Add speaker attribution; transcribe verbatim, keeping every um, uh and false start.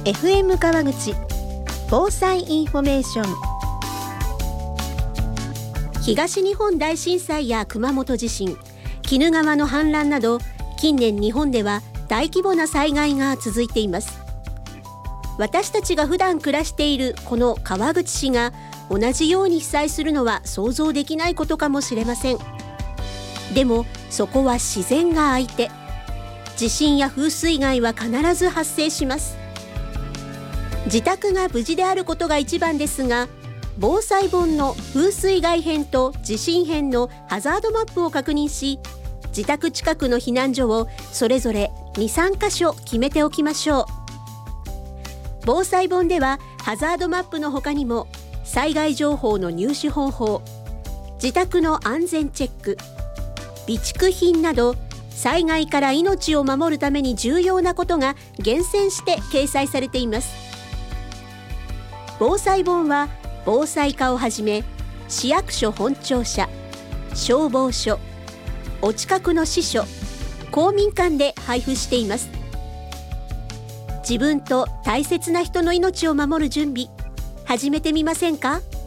Speaker 1: エフエム 川口防災インフォメーション。東日本大震災や熊本地震、鬼怒川の氾濫など、近年日本では大規模な災害が続いています。私たちが普段暮らしているこの川口市が同じように被災するのは想像できないことかもしれません。でもそこは自然が相手。地震や風水害は必ず発生します。自宅が無事であることが一番ですが、防災本の風水害編と地震編のハザードマップを確認し、自宅近くの避難所をそれぞれ にさん 箇所決めておきましょう。防災本ではハザードマップの他にも災害情報の入手方法、自宅の安全チェック、備蓄品など災害から命を守るために重要なことが厳選して掲載されています。防災本は防災課をはじめ市役所本庁舎、消防署、お近くの支所、公民館で配布しています。自分と大切な人の命を守る準備、始めてみませんか？